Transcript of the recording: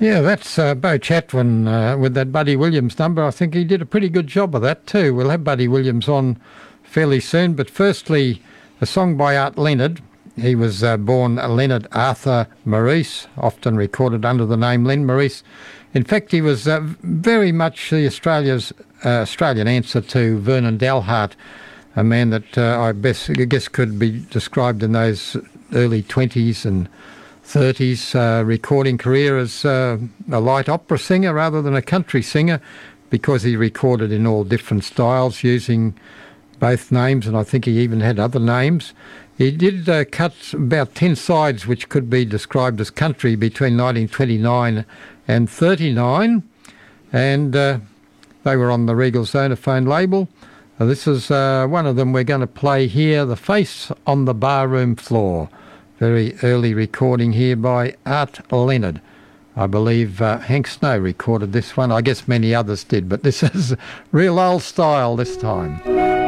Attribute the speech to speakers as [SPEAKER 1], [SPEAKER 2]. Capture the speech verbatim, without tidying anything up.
[SPEAKER 1] Yeah, that's uh, Bo Chatwin uh, with that Buddy Williams number. I think he did a pretty good job of that too. We'll have Buddy Williams on fairly soon. But firstly, a song by Art Leonard. He was uh, born Leonard Arthur Maurice, often recorded under the name Len Maurice. In fact, he was uh, very much the Australia's uh, Australian answer to Vernon Dalhart, a man that uh, I, best, I guess could be described in those early twenties and thirties uh, recording career as uh, a light opera singer rather than a country singer, because he recorded in all different styles using both names, and I think he even had other names. He did uh, cut about ten sides which could be described as country between nineteen twenty-nine and thirty-nine, and uh, they were on the Regal Zonophone label. Uh, this is uh, one of them we're going to play here, The Face on the Barroom Floor. Very early recording here by Art Leonard. I believe uh, Hank Snow recorded this one. I guess many others did, but this is real old style this time.